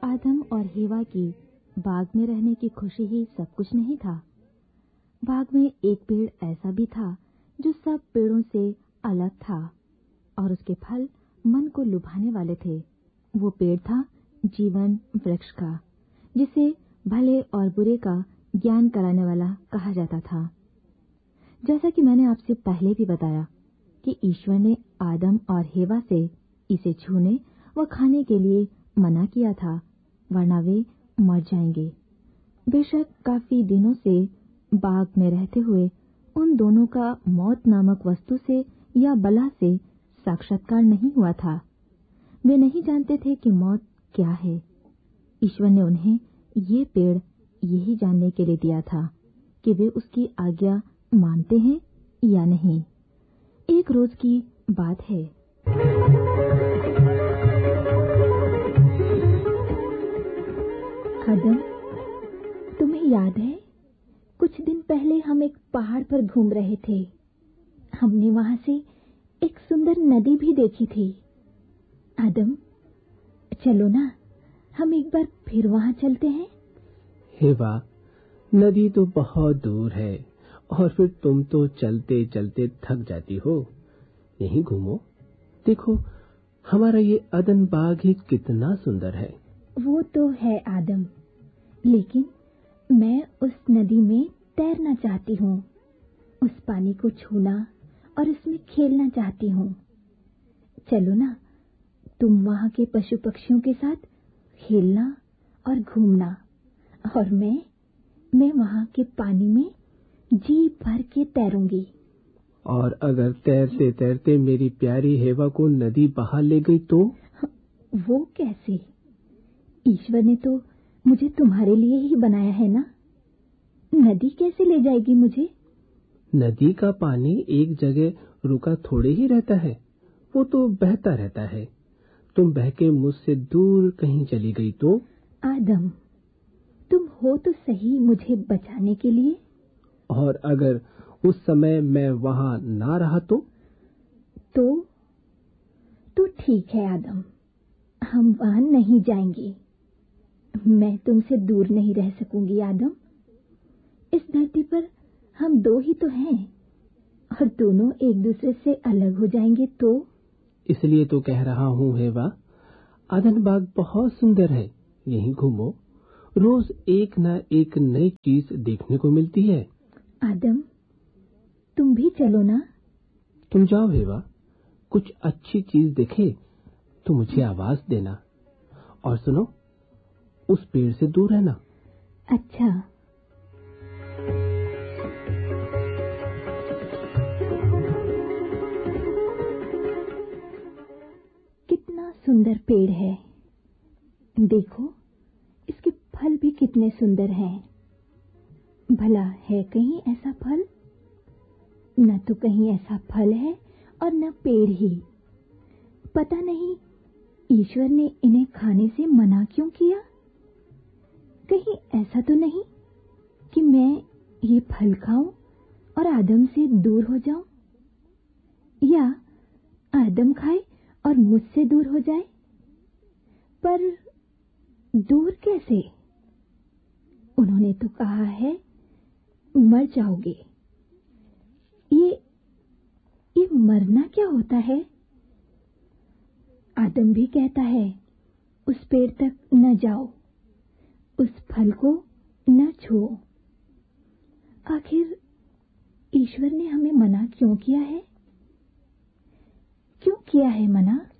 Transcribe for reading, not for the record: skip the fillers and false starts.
आदम और हेवा की बाग में रहने की खुशी ही सब कुछ नहीं था। बाग में एक पेड़ ऐसा भी था जो सब पेड़ों से अलग था और उसके फल मन को लुभाने वाले थे। वो पेड़ था जीवन वृक्ष का, जिसे भले और बुरे का ज्ञान कराने वाला कहा जाता था। जैसा कि मैंने आपसे पहले भी बताया कि ईश्वर ने आदम और हेवा से इसे छूने व खाने के लिए मना किया था, वरना वे मर जाएंगे। बेशक काफी दिनों से बाग में रहते हुए उन दोनों का मौत नामक वस्तु से या बला से साक्षात्कार नहीं हुआ था। वे नहीं जानते थे कि मौत क्या है। ईश्वर ने उन्हें ये पेड़ यही जानने के लिए दिया था कि वे उसकी आज्ञा मानते हैं या नहीं। एक रोज की बात है। आदम, तुम्हें याद है कुछ दिन पहले हम एक पहाड़ पर घूम रहे थे। हमने वहां से एक सुंदर नदी भी देखी थी। आदम, चलो ना, हम एक बार फिर वहां चलते हैं। हेवा, नदी तो बहुत दूर है और फिर तुम तो चलते चलते थक जाती हो। यहीं घूमो, देखो हमारा ये अदन बाग ही कितना सुंदर है। वो तो है आदम, लेकिन मैं उस नदी में तैरना चाहती हूँ, उस पानी को छूना और उसमें खेलना चाहती हूँ। चलो ना, तुम वहाँ के पशु पक्षियों के साथ खेलना और घूमना, और मैं वहाँ के पानी में जी भर के तैरूंगी। और अगर तैरते तैरते मेरी प्यारी हेवा को नदी बहा ले गई तो? वो कैसे? ईश्वर ने तो मुझे तुम्हारे लिए ही बनाया है ना। नदी कैसे ले जाएगी मुझे? नदी का पानी एक जगह रुका थोड़े ही रहता है, वो तो बहता रहता है। तुम बह के मुझसे दूर कहीं चली गई तो? आदम, तुम हो तो सही मुझे बचाने के लिए। और अगर उस समय मैं वहाँ ना रहा तो? तो ठीक है आदम, हम वहाँ नहीं जाएंगे। मैं तुमसे दूर नहीं रह सकूंगी आदम। इस धरती पर हम दो ही तो हैं, और दोनों एक दूसरे से अलग हो जाएंगे तो? इसलिए तो कह रहा हूँ हेवा, अदन बाग बहुत सुंदर है, यहीं घूमो, रोज एक न एक नई चीज देखने को मिलती है। आदम, तुम भी चलो ना। तुम जाओ हेवा, कुछ अच्छी चीज देखे तो मुझे आवाज देना। और सुनो, उस पेड़ से दूर रहना। अच्छा। कितना सुंदर पेड़ है, देखो इसके फल भी कितने सुंदर हैं। भला है कहीं ऐसा फल? न तो कहीं ऐसा फल है और न पेड़ ही। पता नहीं ईश्वर ने इन्हें खाने से मना क्यों किया। कहीं ऐसा तो नहीं कि मैं ये फल खाऊं और आदम से दूर हो जाऊं, या आदम खाए और मुझसे दूर हो जाए। पर दूर कैसे? उन्होंने तो कहा है मर जाओगे। ये मरना क्या होता है? आदम भी कहता है उस पेड़ तक न जाओ, उस फल को न छुओ। आखिर ईश्वर ने हमें मना क्यों किया है? क्यों किया है मना?